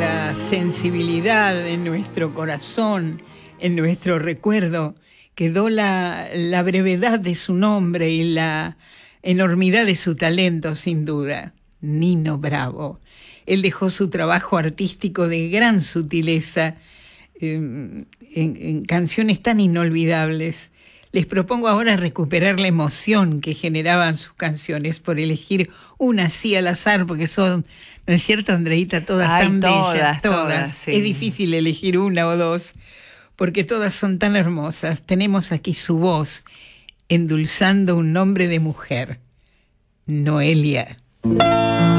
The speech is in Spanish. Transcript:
nuestra sensibilidad, en nuestro corazón, en nuestro recuerdo, quedó la brevedad de su nombre y la enormidad de su talento, sin duda. Nino Bravo. Él dejó su trabajo artístico de gran sutileza en canciones tan inolvidables. Les propongo ahora recuperar la emoción que generaban sus canciones, por elegir una así al azar, porque son, ¿no es cierto, Andreita? Todas tan bellas, todas. Sí. Es difícil elegir una o dos, porque todas son tan hermosas. Tenemos aquí su voz, endulzando un nombre de mujer, Noelia.